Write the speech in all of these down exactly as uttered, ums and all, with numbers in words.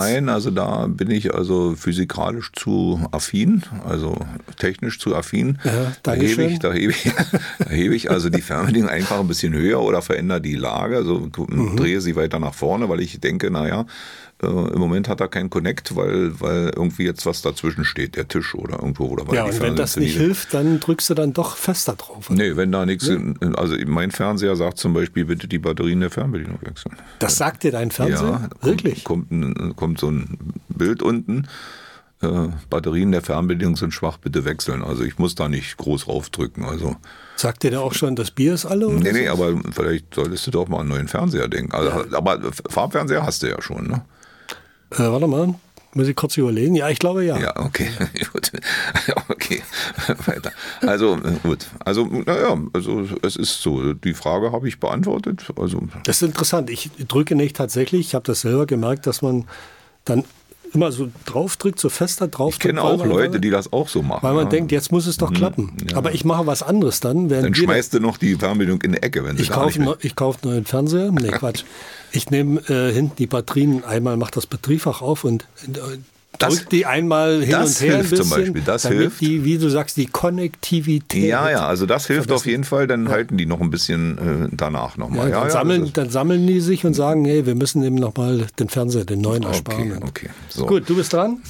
Nein, also da bin ich also physikalisch zu affin, also technisch zu affin. Ja, da hebe ich, da hebe ich, da hebe ich also die Fernbedienung einfach ein bisschen höher oder verändere die Lage, also mhm. drehe sie weiter nach vorne, weil ich denke, naja, äh, im Moment hat er keinen Connect, weil, weil irgendwie jetzt was dazwischen steht, der Tisch oder irgendwo. Oder ja, und wenn das nicht hilft, dann drückst du dann doch fester drauf. Oder? Nee, wenn da nichts, ja. also mein Fernseher sagt zum Beispiel, bitte die Batterien der Fernbedienung wechseln. Das sagt dir dein Fernseher? Ja, wirklich? Kommt, kommt, kommt so ein Bild unten, äh, Batterien der Fernbedienung sind schwach, bitte wechseln. Also ich muss da nicht groß raufdrücken. Also sagt dir der auch schon, das Bier ist alle? Oder nee, nee, so? aber vielleicht solltest du doch mal einen neuen Fernseher denken. Also, ja. Aber Farbfernseher hast du ja schon, ne? Äh, warte mal, muss ich kurz überlegen? Ja, ich glaube ja. Ja, okay, gut. Okay, weiter. Also gut, also naja, also es ist so, die Frage habe ich beantwortet. Also das ist interessant, ich drücke nicht tatsächlich, ich habe das selber gemerkt, dass man dann immer so draufdrückt, so fester drauf. Ich kenne auch Leute, die das auch so machen. Weil man ja. denkt, jetzt muss es doch klappen. Ja. Aber ich mache was anderes dann. Dann schmeißt du noch die Fernbedienung in die Ecke, wenn sie ich gar kaufe nicht will. Ich kaufe einen neuen Fernseher. Nee, Quatsch. Ich nehme äh, hinten die Batterien, einmal macht das Batteriefach auf und äh, drückt die einmal hin und her ein bisschen, zum Beispiel. Das damit hilft. Die, wie du sagst, die Konnektivität. Ja, ja, also das hilft verbessern. Auf jeden Fall, dann ja. halten die noch ein bisschen äh, danach nochmal. Ja, dann, ja, sammeln, ja, dann sammeln die sich und sagen, hey, wir müssen eben nochmal den Fernseher, den neuen okay, ersparen. Okay, so. Gut, du bist dran.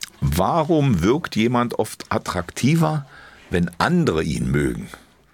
Warum wirkt jemand oft attraktiver, wenn andere ihn mögen?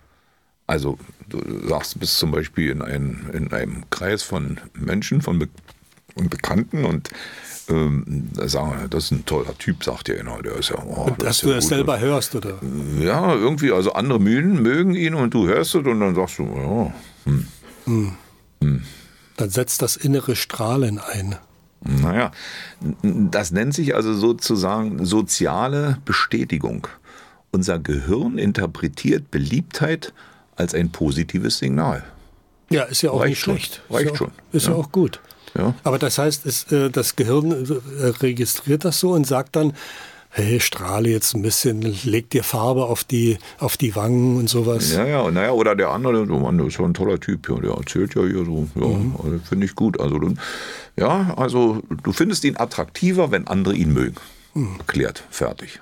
Also du sagst, du bist zum Beispiel in einem, in einem Kreis von Menschen, von Be- und Bekannten und ähm, sagen, das ist ein toller Typ, sagt ja einer, der ist ja... Oh, und das dass ist du ja das gut. selber hörst, oder? Ja, irgendwie, also andere mögen, mögen ihn und du hörst es und dann sagst du, ja, hm. Hm. Hm. Dann setzt das innere Strahlen ein. Naja, das nennt sich also sozusagen soziale Bestätigung. Unser Gehirn interpretiert Beliebtheit als ein positives Signal. Ja, ist ja auch Reicht nicht schlecht. Schon. Reicht ist ja auch, schon. Ist ja, ja auch gut. Ja. Aber das heißt, es, das Gehirn registriert das so und sagt dann, hey, strahle jetzt ein bisschen, leg dir Farbe auf die, auf die Wangen und sowas. Ja, ja, naja, oder der andere, oh Mann, das ist ja ein toller Typ, ja, der erzählt ja hier so, ja, mhm. also, finde ich gut. Also, ja, also du findest ihn attraktiver, wenn andere ihn mögen. Mhm. Erklärt, fertig.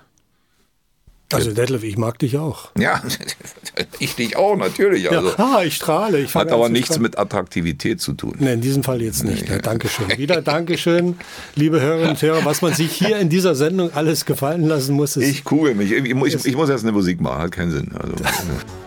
Also Detlef, ich mag dich auch. Ja, ich dich auch, natürlich. Also. Ja, ah, ich strahle. Ich hat aber nichts mit Attraktivität zu tun. Nee, in diesem Fall jetzt nicht. Nee. Ja, Dankeschön. Wieder Dankeschön, liebe Hörerinnen und Hörer. Was man sich hier in dieser Sendung alles gefallen lassen muss. Ist, ich kugel mich. Ich, ich, ich muss jetzt eine Musik machen, hat keinen Sinn. Also.